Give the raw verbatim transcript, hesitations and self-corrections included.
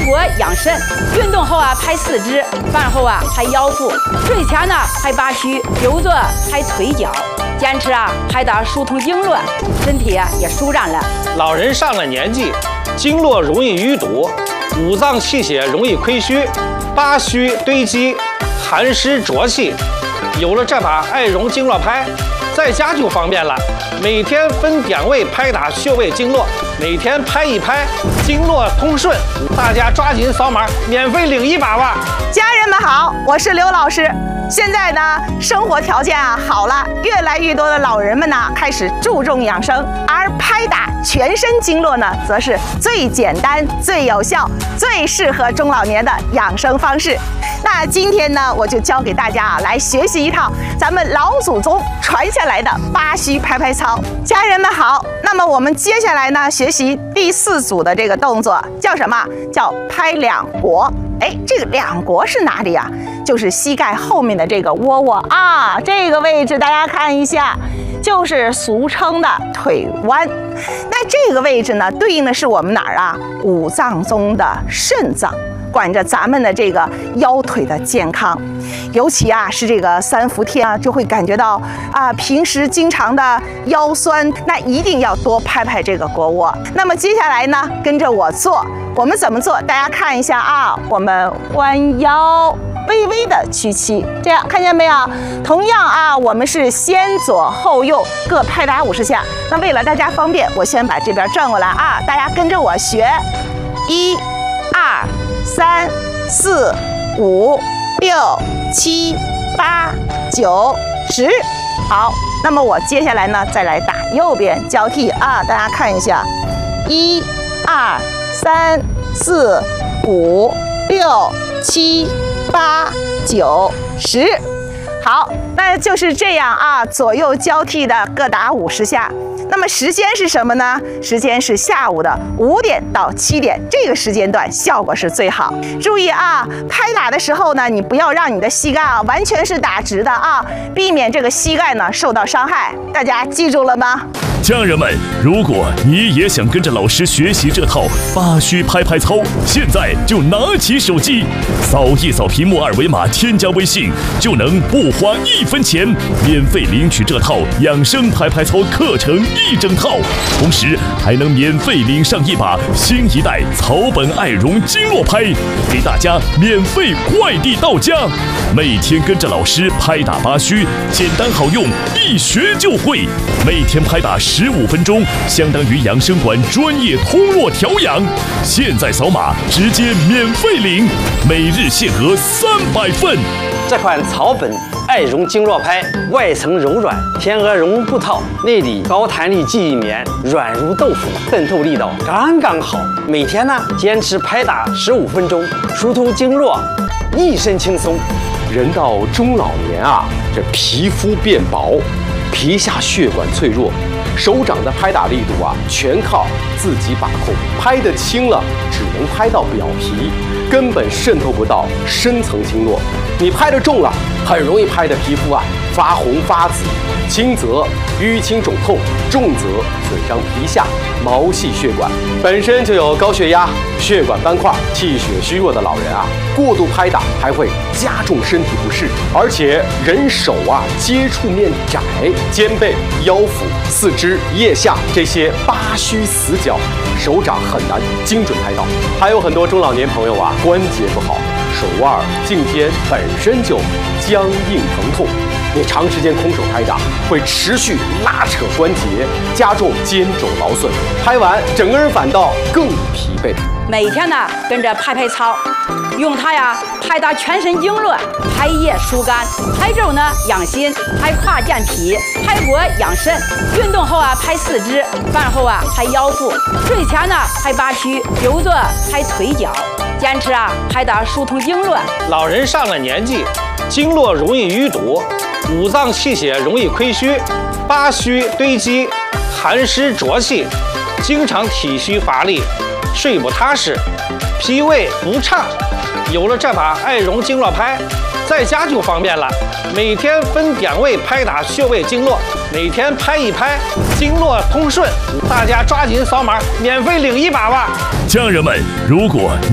国养肾，运动后啊拍四肢，饭后啊拍腰腹，睡前呢拍八虚，久坐拍腿脚，坚持啊拍打疏通经络，身体啊也舒展了。 老人上了年纪，经络容易淤堵，五脏气血容易亏虚，八虚堆积，寒湿浊气。有了这把艾绒经络拍，在家就方便了。每天分点位拍打穴位经络，每天拍一拍，经络通顺。大家抓紧扫码，免费领一把吧！ 家人们好，我是刘老师。现在呢，生活条件啊好了，越来越多的老人们呢开始注重养生，而拍打全身经络呢，则是最简单、最有效、最适合中老年的养生方式。那今天呢，我就教给大家啊来学习一套咱们老祖宗传下来的八虚拍拍操。家人们好，那么我们接下来呢，学习第四组的这个动作，叫什么？叫拍两国。哎，这个两国是哪里呀？就是膝盖后面的这个窝窝啊，这个位置大家看一下，就是俗称的腿弯。那这个位置呢，对应的是我们哪儿啊？五脏中的肾脏，管着咱们的这个腰腿的健康。尤其啊是这个三伏天啊，就会感觉到啊平时经常的腰酸，那一定要多拍拍这个腘窝。那么接下来呢，跟着我做，我们怎么做？大家看一下啊，我们弯腰，微微的屈膝，这样看见没有？同样啊，我们是先左后右各拍打五十下。那为了大家方便，我先把这边转过来啊，大家跟着我学，一、二、三、四、五、六、七、八、九、十。好，那么我接下来呢，再来打右边交替啊，大家看一下，一、二、三、四、五、六、七、八、九、十。好，那就是这样啊，左右交替的各打五十下。那么时间是什么呢？时间是下午的五点到七点，这个时间段效果是最好。注意啊，拍打的时候呢，你不要让你的膝盖啊完全是打直的啊，避免这个膝盖呢受到伤害。大家记住了吗？ 家人们，如果你也想跟着老师学习这套八虚拍拍操，现在就拿起手机，扫一扫屏幕二维码，添加微信，就能不花一分钱，免费领取这套养生拍拍操课程一整套，同时还能免费领上一把新一代草本艾绒经络拍，给大家免费快递到家。每天跟着老师拍打八虚，简单好用，一学就会。每天拍打十五分钟，相当于养生馆专业通络调养。现在扫码直接免费领，每日限额三百份。 这款草本艾绒经络拍，外层柔软，天鹅绒布套，内里高弹力记忆棉，软如豆腐，渗透力道刚刚好。每天呢，坚持拍打十五分钟，疏通经络，一身轻松。 人到中老年啊，这皮肤变薄，皮下血管脆弱，手掌的拍打力度啊，全靠自己把控。拍得轻了，只能拍到表皮，根本渗透不到深层经络。你拍得重了，很容易拍得皮肤啊发红发紫，轻则淤青肿痛，重则损伤皮下毛细血管。本身就有高血压、血管斑块、气血虚弱的老人啊，过度拍打还会加重身体不适。而且人手啊接触面窄，肩背、腰腹、四肢、腋下这些八虚死角，手掌很难精准拍到。还有很多中老年朋友啊，关节不好，手腕、颈肩本身就僵硬疼痛，你长时间空手拍打会持续拉扯关节，加重肩肘劳损，拍完整个人反倒更疲惫。 每天呢跟着拍拍操，用它呀拍打全身经络，拍腋疏肝，拍肘呢养心，拍胯健脾，拍腘养肾。运动后啊拍四肢，饭后啊拍腰腹，睡前呢拍八虚，久坐拍腿脚，坚持啊拍打疏通经络。 老人上了年纪，经络容易淤堵，五脏气血容易亏虚，八虚堆积，寒湿浊气，经常体虚乏力，睡不踏实，脾胃不畅。有了这把艾绒经络拍，在家就方便了。每天分点位拍打穴位经络，每天拍一拍，经络通顺。大家抓紧扫码，免费领一把吧！ 家人们，如果